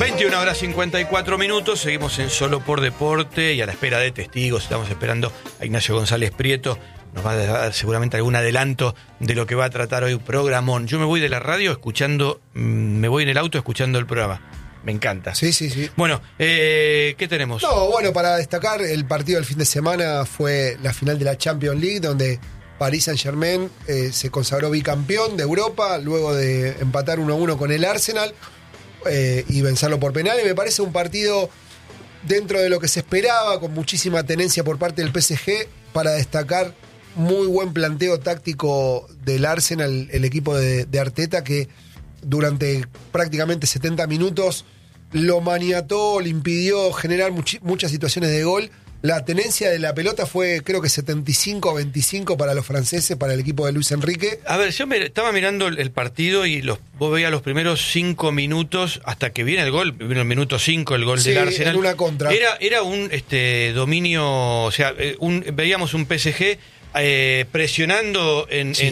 21 horas 54 minutos, seguimos en Solo por Deporte y a la espera de testigos. Estamos esperando a Ignacio González Prieto, nos va a dar seguramente algún adelanto de lo que va a tratar hoy programón. Yo me voy de la radio escuchando, me voy en el auto escuchando el programa. Me encanta. Sí, sí, sí. Bueno, ¿qué tenemos? No, bueno, para destacar, el partido del fin de semana fue la final de la Champions League, donde Paris Saint-Germain se consagró bicampeón de Europa, luego de empatar 1-1 con el Arsenal y vencerlo por penales. Me parece un partido dentro de lo que se esperaba, con muchísima tenencia por parte del PSG, para destacar muy buen planteo táctico del Arsenal, el equipo de Arteta, que durante prácticamente 70 minutos lo maniató, le impidió generar muchas situaciones de gol. La tenencia de la pelota fue, creo que 75-25 para los franceses, para el equipo de Luis Enrique. A ver, yo estaba mirando el partido y vos veías los primeros 5 minutos hasta que viene el gol, vino el minuto 5 el gol del Arsenal. En una contra. Era un dominio, o sea, veíamos un PSG presionando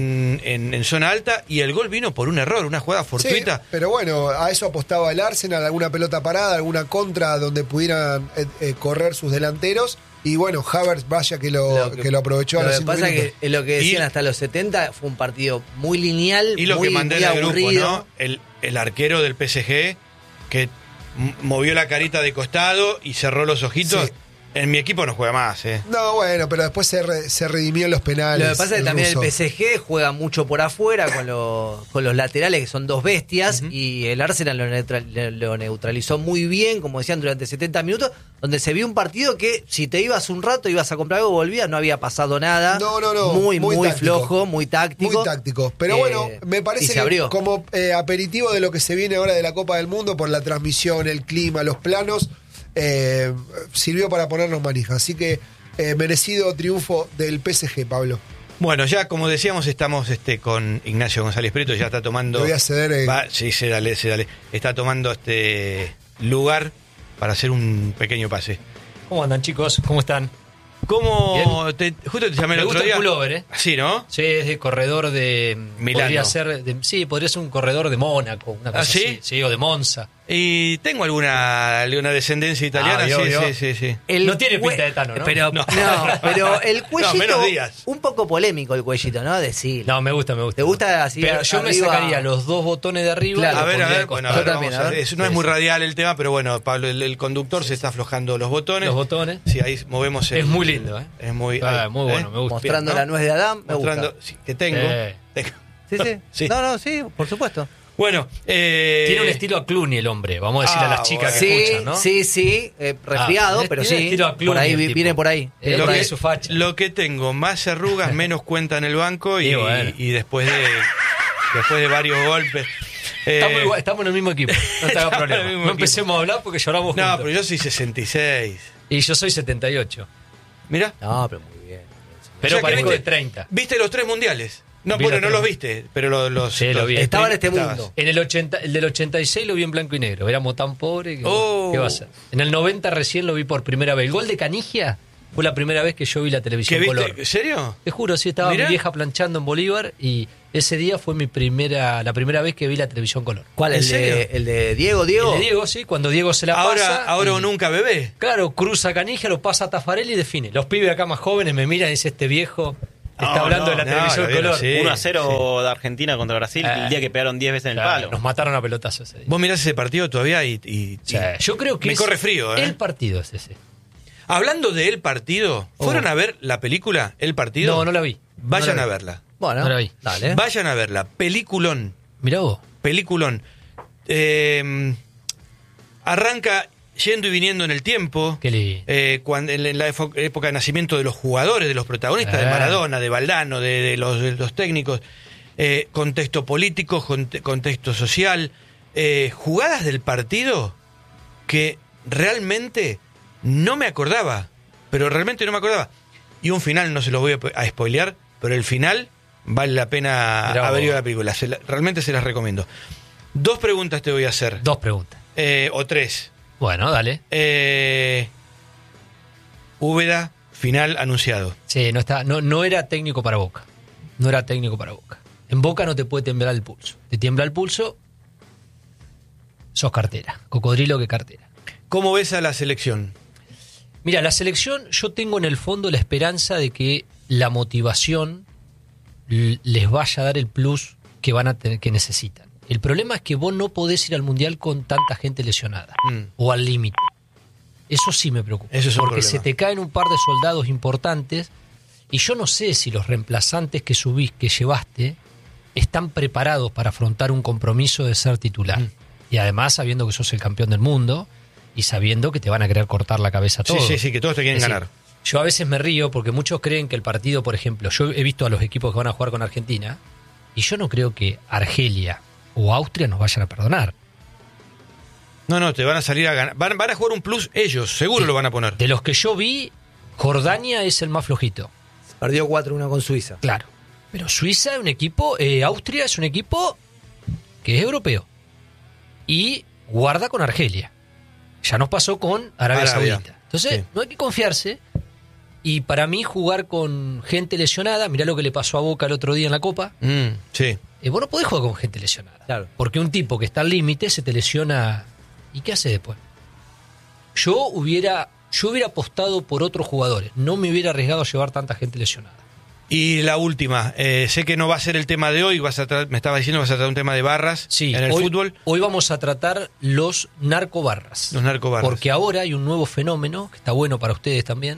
en zona alta y el gol vino por un error, una jugada fortuita. Sí, pero bueno, a eso apostaba el Arsenal, alguna pelota parada, alguna contra donde pudieran correr sus delanteros. Y bueno, Havertz, vaya que lo aprovechó a los 5 minutos. Lo que pasa es que lo que decían hasta los 70 fue un partido muy lineal, y lo muy, que mandé muy en el aburrido. grupo, ¿no? El arquero del PSG que movió la carita de costado y cerró los ojitos. Sí. En mi equipo no juega más, No, bueno, pero después se redimió en los penales. Lo que pasa es que también ruso. el PSG juega mucho por afuera con los laterales, que son dos bestias, y el Arsenal lo neutralizó muy bien, como decían, durante 70 minutos, donde se vio un partido que si te ibas un rato, ibas a comprar algo, volvías, no había pasado nada. No. Muy táctico. flojo, muy táctico. Muy táctico. Pero bueno, me y parece se que abrió. como aperitivo de lo que se viene ahora de la Copa del Mundo, por la transmisión, el clima, los planos, sirvió para ponernos manija. Así que merecido triunfo del PSG, Pablo. Bueno, ya como decíamos, estamos con Ignacio González Prieto, ya está tomando. Le voy a ceder. Sí, dale. Está tomando lugar para hacer un pequeño pase. ¿Cómo andan, chicos? ¿Cómo están? ¿Cómo justo te llamé el Me otro gusta día? el pullover, Sí, ¿no? Sí, es de corredor de Milano. Podría ser un corredor de Mónaco, una cosa ¿sí? así. Sí, o de Monza. Y tengo alguna descendencia italiana, obvio. sí. No tiene pinta de Tano, ¿no? Pero, no, pero el cuellito, menos Díaz. un poco polémico el cuellito, ¿no? Decir. No, me gusta. ¿Te gusta así? Pero yo me arriba? sacaría los dos botones de arriba. Claro. y A ver, pondría de bueno, costado. Yo también, vamos a ver. Eso no es muy radial el tema, pero bueno, Pablo, el conductor se está aflojando los botones. Los botones. Sí, ahí movemos Es muy lindo, ¿eh? Es muy, Muy bueno, me gusta. Mostrando ¿no? la nuez de Adán, me Mostrando, gusta. sí, que tengo. Sí. Tengo. Sí. Sí, por supuesto. Bueno, Tiene un estilo a Clooney el hombre, vamos a decirle a las chicas que escuchan, ¿no? Sí, resfriado, pero tiene sí. estilo a Clooney Por ahí el tipo. viene por ahí. Lo lo, que que, es su facha. lo que tengo, más arrugas, menos cuenta en el banco y, Y bueno. y después de varios golpes. Estamos en el mismo equipo, no te hagas Estamos en el problema. mismo No equipo. empecemos a hablar porque lloramos No, juntos. pero yo soy 66. Y yo soy 78. Mirá. No, pero muy bien. Pero O sea, que parezco de viste- 30. ¿Viste los 3 mundiales? No, Vi bueno, los no tres. los viste, pero los Sí, lo vi. Estaba en este estabas. mundo. En el del 86 lo vi en blanco y negro. Éramos tan pobres que Oh. ¿qué va a ser? En el 90 recién lo vi por primera vez. El gol de Canigia fue la primera vez que yo vi la ¿Qué televisión viste? color. ¿En serio? Te juro, sí, estaba Mirá. mi vieja planchando en Bolívar y ese día fue la primera vez que vi la televisión color. ¿Cuál? ¿En ¿El serio? el de Diego? El de Diego, sí, cuando Diego se la pasa. Ahora y- o nunca, bebé. Claro, cruza Canigia, lo pasa a Tafarel y define. Los pibes acá más jóvenes me miran y dice, este viejo está hablando de la televisión lo vieron, color. sí. 1-0 de Argentina contra Brasil, el día que pegaron 10 veces en el Claro, palo. nos mataron a pelotazos ese día. Vos mirás ese partido todavía y O sea, yo creo que me corre frío, ¿eh? el partido es ese. Hablando de El Partido, ¿fueron a ver la película El Partido? No, no la vi. Vayan No la a vi. verla. Bueno, No la vi. dale. Vayan a verla. Peliculón. Mirá vos. Peliculón. Arranca yendo y viniendo en el tiempo. Qué lindo. Cuando, en la época de nacimiento de los jugadores, de los protagonistas, de Maradona, de Valdano, de los técnicos. Contexto político, contexto social. Jugadas del partido que realmente no me acordaba. Pero realmente no me acordaba. Y un final, no se los voy a spoilear, pero el final vale la pena Mirá haber vos. ido a la película. Realmente se las recomiendo. 2 preguntas te voy a hacer. 2 preguntas. O 3. Bueno, dale. Úbeda, final anunciado. Sí, no era técnico para Boca. No era técnico para Boca. En Boca no te puede temblar el pulso. Te tiembla el pulso sos cartera. Cocodrilo que cartera. ¿Cómo ves a la selección? Mira, la selección, yo tengo en el fondo la esperanza de que la motivación les vaya a dar el plus que van a tener, que necesitan. El problema es que vos no podés ir al Mundial con tanta gente lesionada o al límite. Eso sí me preocupa. Eso es un porque problema. se te caen un par de soldados importantes y yo no sé si los reemplazantes que llevaste, están preparados para afrontar un compromiso de ser titular. Y además sabiendo que sos el campeón del mundo y sabiendo que te van a querer cortar la cabeza a todos. Sí, que todos te quieren ganar. Yo a veces me río porque muchos creen que el partido, por ejemplo, yo he visto a los equipos que van a jugar con Argentina y yo no creo que Argelia o Austria nos vayan a perdonar. No, te van a salir a ganar. Van a jugar un plus ellos, seguro lo van a poner. De los que yo vi, Jordania es el más flojito. Perdió 4-1 con Suiza. Claro. Pero Suiza es un equipo, Austria es un equipo que es europeo. Y guarda con Argelia. Ya nos pasó con Arabia Saudita. Entonces, no hay que confiarse. Y para mí, jugar con gente lesionada, mirá lo que le pasó a Boca el otro día en la Copa. Sí. Vos no podés jugar con gente lesionada. Claro. Porque un tipo que está al límite se te lesiona. ¿Y qué hace después? Yo hubiera apostado por otros jugadores. No me hubiera arriesgado a llevar tanta gente lesionada. Y la última, sé que no va a ser el tema de hoy, me estaba diciendo que vas a tratar un tema de barras en el fútbol. Hoy vamos a tratar los narcobarras. Los narcobarras. Porque ahora hay un nuevo fenómeno, que está bueno para ustedes también.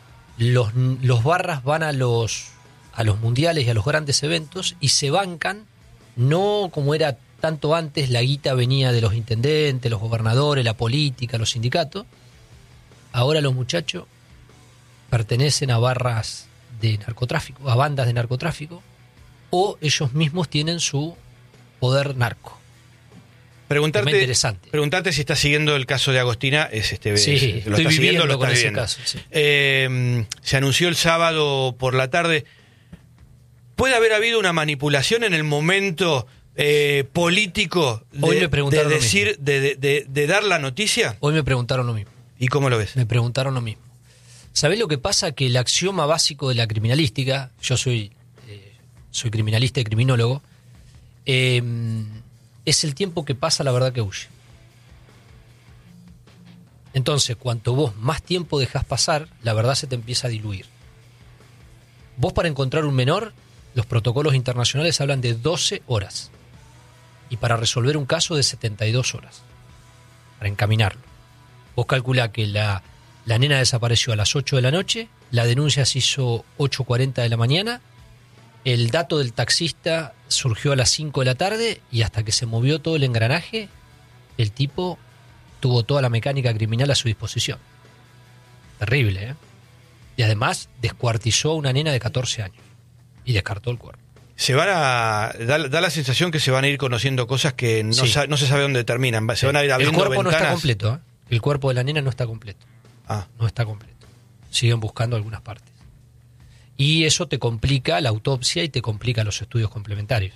Los barras van a los mundiales y a los grandes eventos y se bancan, no como era tanto antes, la guita venía de los intendentes, los gobernadores, la política, los sindicatos. Ahora los muchachos pertenecen a barras de narcotráfico, a bandas de narcotráfico, o ellos mismos tienen su poder narco. Preguntarte si estás siguiendo el caso de Agostina. Sí, lo estoy estás siguiendo, viviendo con ese caso. Sí. Se anunció el sábado por la tarde. ¿Puede haber habido una manipulación en el momento político de dar la noticia? Hoy me preguntaron lo mismo. ¿Y cómo lo ves? Me preguntaron lo mismo. ¿Sabés lo que pasa? Que el axioma básico de la criminalística, yo soy criminalista y criminólogo, es el tiempo que pasa la verdad que huye. Entonces, cuanto vos más tiempo dejás pasar, la verdad se te empieza a diluir. Vos, para encontrar un menor, los protocolos internacionales hablan de 12 horas. Y para resolver un caso de 72 horas. Para encaminarlo. Vos calculá que la nena desapareció a las 8 de la noche, la denuncia se hizo 8:40 de la mañana, el dato del taxista surgió a las 5 de la tarde y hasta que se movió todo el engranaje, el tipo tuvo toda la mecánica criminal a su disposición. Terrible, ¿eh? Y además descuartizó a una nena de 14 años y descartó el cuerpo. Da la sensación que se van a ir conociendo cosas que no se sabe dónde terminan. Se van a ir abriendo ventanas. El cuerpo no está completo, ¿eh? El cuerpo de la nena no está completo. No está completo. Siguen buscando algunas partes. Y eso te complica la autopsia y te complica los estudios complementarios.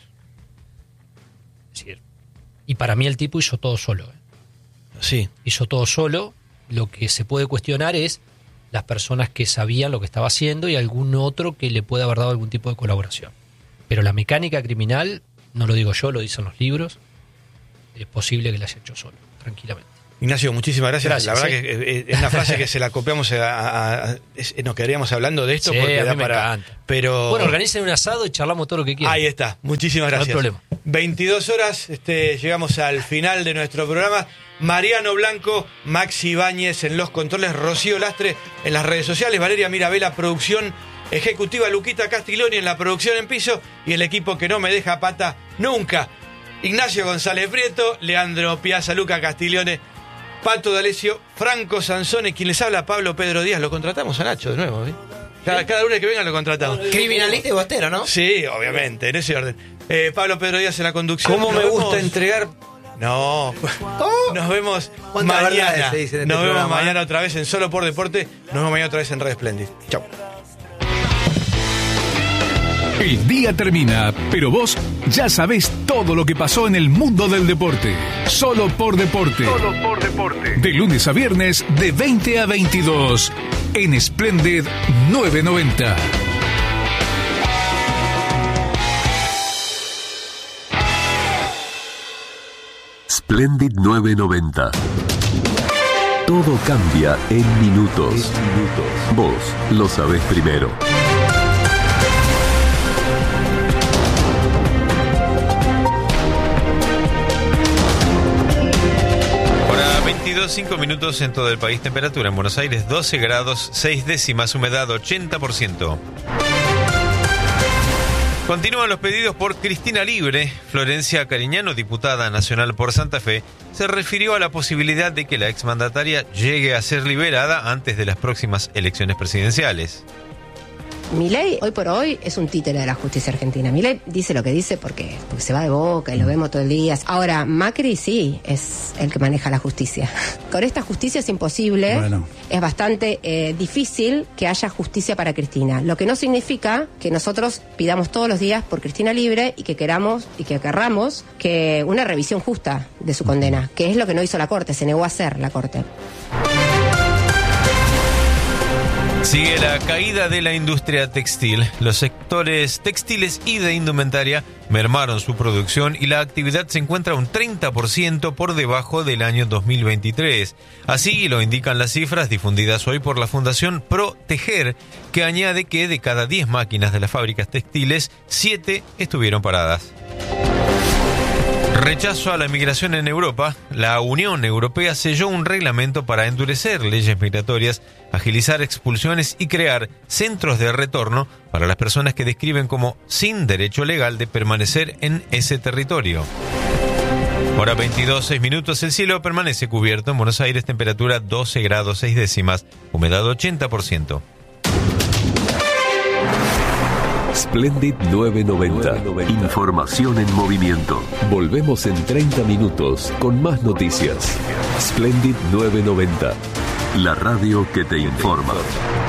Es decir, y para mí el tipo hizo todo solo. Sí. Hizo todo solo. Lo que se puede cuestionar es las personas que sabían lo que estaba haciendo y algún otro que le pueda haber dado algún tipo de colaboración. Pero la mecánica criminal, no lo digo yo, lo dicen los libros, es posible que la haya hecho solo, tranquilamente. Ignacio, muchísimas gracias. La verdad que es una frase que se la copiamos nos quedaríamos hablando de esto porque a da mí me encanta. Pero bueno, organicen un asado y charlamos todo lo que quieran. Ahí está, muchísimas gracias. No hay problema. 22 horas, llegamos al final de nuestro programa. Mariano Blanco, Maxi Ibáñez en los controles, Rocío Lastre en las redes sociales, Valeria Mirabella, producción ejecutiva, Luquita Castiglioni en la producción en piso y el equipo que no me deja pata nunca. Ignacio González Prieto, Leandro Piazza, Luca Castiglione, Pato D'Alessio, Franco Sansone, quien les habla, Pablo Pedro Díaz. Lo contratamos a Nacho de nuevo, ¿eh? Cada lunes que venga lo contratamos. Criminalista y bostero, ¿no? Sí, obviamente, en ese orden. Pablo Pedro Díaz en la conducción. ¿Cómo me gusta entregar? No. Nos vemos mañana. Nos vemos mañana otra vez en Solo por Deporte. Nos vemos mañana otra vez en Red Splendid. Chau. El día termina, pero vos ya sabés todo lo que pasó en el mundo del deporte. Solo por Deporte. Solo por Deporte. De lunes a viernes, de 20 a 22. En Splendid 990. Splendid 990. Todo cambia en minutos. Vos lo sabés primero. Hora 22, 5 minutos en todo el país. Temperatura en Buenos Aires 12 grados 6 décimas. Humedad 80%. Continúan los pedidos por Cristina Libre. Florencia Cariñano, diputada nacional por Santa Fe, se refirió a la posibilidad de que la exmandataria llegue a ser liberada antes de las próximas elecciones presidenciales. Milei, hoy por hoy, es un títere de la justicia argentina. Milei dice lo que dice porque se va de boca y lo vemos todo el día. Ahora, Macri sí es el que maneja la justicia. Con esta justicia es imposible. Bueno. Es bastante difícil que haya justicia para Cristina. Lo que no significa que nosotros pidamos todos los días por Cristina Libre y que queramos y que querramos que una revisión justa de su condena, que es lo que no hizo la Corte, se negó a hacer la Corte. Sigue la caída de la industria textil. Los sectores textiles y de indumentaria mermaron su producción y la actividad se encuentra un 30% por debajo del año 2023. Así lo indican las cifras difundidas hoy por la Fundación Proteger, que añade que de cada 10 máquinas de las fábricas textiles, 7 estuvieron paradas. Rechazo a la migración en Europa. La Unión Europea selló un reglamento para endurecer leyes migratorias, agilizar expulsiones y crear centros de retorno para las personas que describen como sin derecho legal de permanecer en ese territorio. Hora 22, 6 minutos. El cielo permanece cubierto en Buenos Aires, temperatura 12 grados 6 décimas, humedad 80%. Splendid 990. Información en movimiento. Volvemos en 30 minutos con más noticias. Splendid 990. La radio que te informa.